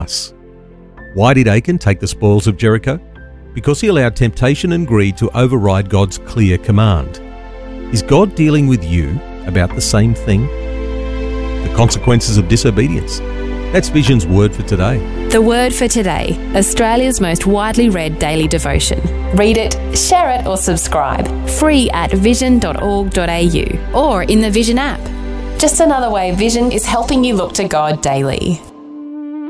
us. Why did Achan take the spoils of Jericho? Because he allowed temptation and greed to override God's clear command. Is God dealing with you about the same thing? The consequences of disobedience. That's Vision's Word for today. The Word for Today, Australia's most widely read daily devotion. Read it, share it or subscribe. Free at vision.org.au or in the Vision app. Just another way Vision is helping you look to God daily.